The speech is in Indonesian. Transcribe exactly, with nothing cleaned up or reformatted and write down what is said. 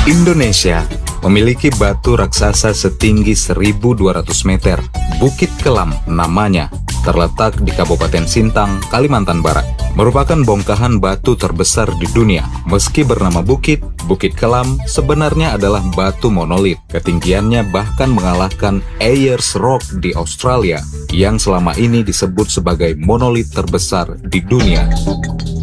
Indonesia memiliki batu raksasa setinggi seribu dua ratus meter. Bukit Kelam namanya, terletak di Kabupaten Sintang, Kalimantan Barat. Merupakan bongkahan batu terbesar di dunia. Meski bernama bukit, Bukit Kelam sebenarnya adalah batu monolit. Ketinggiannya bahkan mengalahkan Ayers Rock di Australia, yang selama ini disebut sebagai monolit terbesar di dunia.